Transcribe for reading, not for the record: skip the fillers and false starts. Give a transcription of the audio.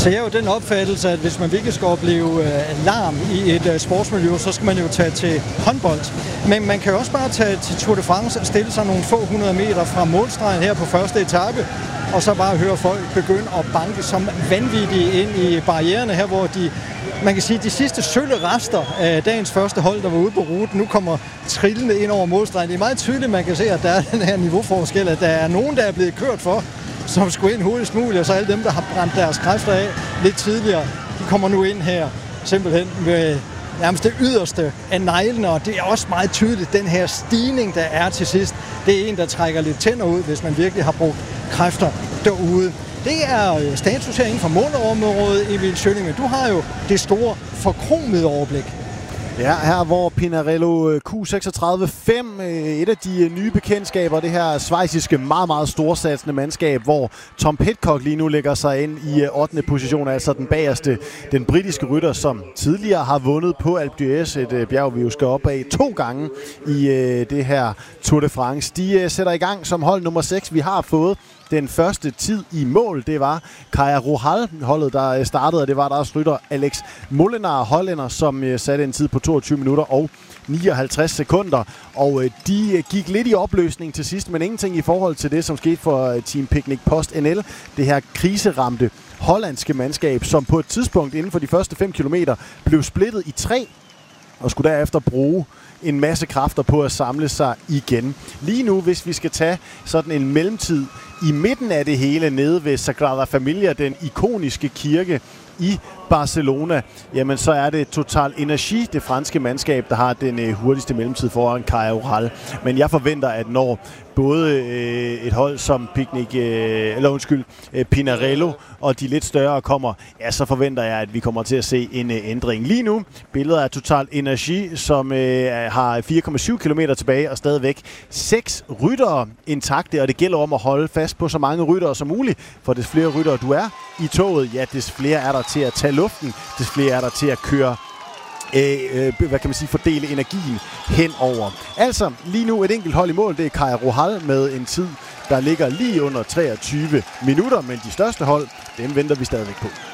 Altså jeg er jo den opfattelse, at hvis man virkelig skal opleve larm i et sportsmiljø, så skal man jo tage til håndbold. Men man kan jo også bare tage til Tour de France og stille sig nogle få 100 meter fra målstregen her på første etape, og så bare høre folk begynde at banke som vanvittige ind i barriererne her, hvor man kan sige, de sidste sølle rester af dagens første hold, der var ude på ruten, nu kommer trillende ind over målstregen. Det er meget tydeligt, man kan se, at der er den her niveauforskel, at der er nogen, der er blevet kørt for, som skulle ind hurtigst muligt, og så alle dem, der har brændt deres kræfter af lidt tidligere, de kommer nu ind her simpelthen med nærmest det yderste af neglene, og det er også meget tydeligt, den her stigning, der er til sidst, det er en, der trækker lidt tænder ud, hvis man virkelig har brugt kræfter derude. Det er status her inden for målområdet, Emil Schønning, men du har jo det store forkromede overblik. Ja, her hvor Pinarello Q36-5, et af de nye bekendtskaber, det her schweiziske meget, meget storsatsende mandskab, hvor Tom Pidcock lige nu lægger sig ind i 8. position, altså den bagerste, den britiske rytter, som tidligere har vundet på Alpe d'Huez, et bjerg, vi jo skal op af 2 gange i det her Tour de France. De sætter i gang som hold nummer 6. Vi har fået den første tid i mål, det var Kaja Rohal, holdet der startede, og det var deres rytter Alex Molenaar, hollænder, som satte en tid på 22 minutter og 59 sekunder, og de gik lidt i opløsning til sidst, men ingenting i forhold til det, som skete for Team Picnic Post NL, det her kriseramte hollandske mandskab, som på et tidspunkt inden for de første 5 kilometer blev splittet i 3, og skulle derefter bruge en masse kræfter på at samle sig igen. Lige nu, hvis vi skal tage sådan en mellemtid i midten af det hele nede ved Sagrada Familia, den ikoniske kirke i Barcelona, jamen så er det Total Energy, det franske mandskab, der har den hurtigste mellemtid foran Kaja Rohal. Men jeg forventer, at når både et hold som Pinarello og de lidt større kommer, ja, så forventer jeg, at vi kommer til at se en ændring. Lige nu, billeder af Total Energy, som har 4,7 km tilbage og stadigvæk 6 ryttere intakte, og det gælder om at holde fast på så mange ryttere som muligt, for des flere ryttere du er i toget, ja, des flere er der til at tage luften, des flere er der til at køre fordele energien henover. Altså, lige nu et enkelt hold i mål, det er Kaja Rohal med en tid, der ligger lige under 23 minutter, men de største hold, dem venter vi stadigvæk på.